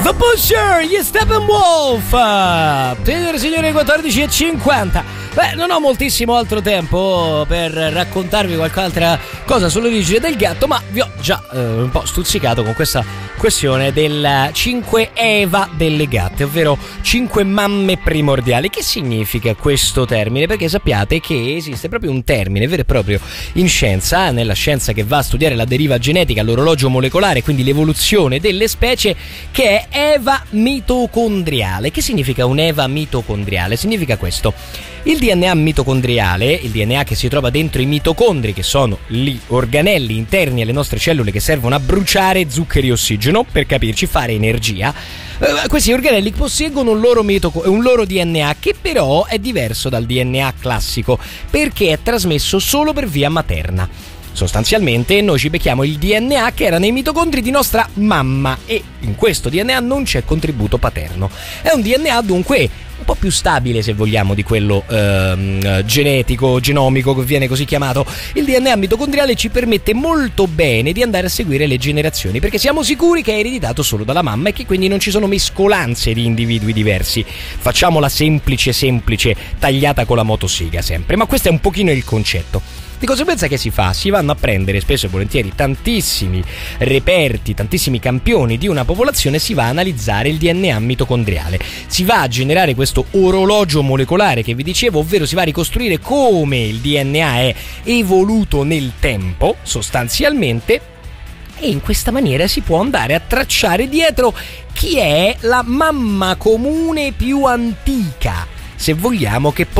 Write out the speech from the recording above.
The Pusher, gli Steppenwolf. Signore e signori, 14:50. Beh, non ho moltissimo altro tempo per raccontarvi qualche altra cosa sull'origine del gatto, ma vi ho già un po' stuzzicato con questa questione del 5 Eva delle gatte, ovvero 5 mamme primordiali. Che significa questo termine? Perché sappiate che esiste proprio un termine vero e proprio in scienza, nella scienza che va a studiare la deriva genetica, l'orologio molecolare, quindi l'evoluzione delle specie, che è Eva mitocondriale. Che significa un Eva mitocondriale? Significa questo: il DNA mitocondriale, il DNA che si trova dentro i mitocondri, che sono gli organelli interni alle nostre cellule che servono a bruciare zuccheri e ossigeno, per capirci, fare energia. Questi organelli posseggono un loro DNA, che però è diverso dal DNA classico, perché è trasmesso solo per via materna. Sostanzialmente noi ci becchiamo il DNA che era nei mitocondri di nostra mamma, e in questo DNA non c'è contributo paterno. È un DNA dunque un po' più stabile, se vogliamo, di quello genetico, genomico, che viene così chiamato. Il DNA mitocondriale ci permette molto bene di andare a seguire le generazioni, perché siamo sicuri che è ereditato solo dalla mamma e che quindi non ci sono mescolanze di individui diversi. Facciamola semplice, tagliata con la motosega sempre, ma questo è un pochino il concetto. Di conseguenza che si fa? Si vanno a prendere spesso e volentieri tantissimi reperti, tantissimi campioni di una popolazione, si va a analizzare il DNA mitocondriale, si va a generare questo orologio molecolare che vi dicevo, ovvero si va a ricostruire come il DNA è evoluto nel tempo, sostanzialmente, e in questa maniera si può andare a tracciare dietro chi è la mamma comune più antica, se vogliamo, che